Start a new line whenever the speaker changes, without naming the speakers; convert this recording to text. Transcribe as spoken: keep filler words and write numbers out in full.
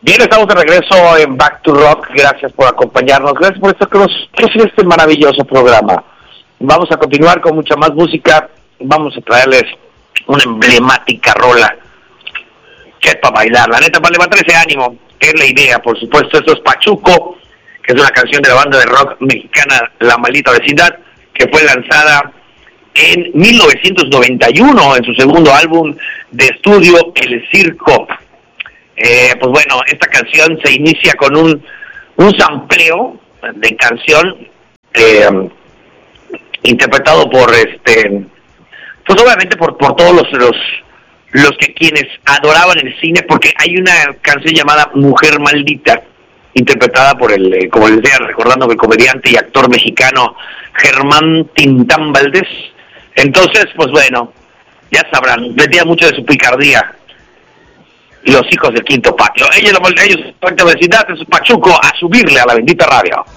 Bien, estamos de regreso en Back to Rock. Gracias por acompañarnos. Gracias por estar con nosotros en este maravilloso programa. Vamos a continuar con mucha más música. Vamos a traerles una emblemática rola que es para bailar. La neta, para levantar ese ánimo, es la idea, por supuesto. Esto es Pachuco, que es una canción de la banda de rock mexicana La Maldita Vecindad, que fue lanzada en mil novecientos noventa y uno en su segundo álbum de estudio, El Circo. Eh, pues bueno, esta canción se inicia con un, un sampleo de canción eh, interpretado por este, pues obviamente por, por todos los, los los que quienes adoraban el cine, porque hay una canción llamada Mujer Maldita, interpretada por el, eh, como les decía, recordando el comediante y actor mexicano Germán Tintán Valdés. Entonces, pues bueno, ya sabrán, vendía mucho de su picardía los hijos del quinto patio. Ellos, ellos, la vecindad de su Pachuco, a subirle a la bendita radio.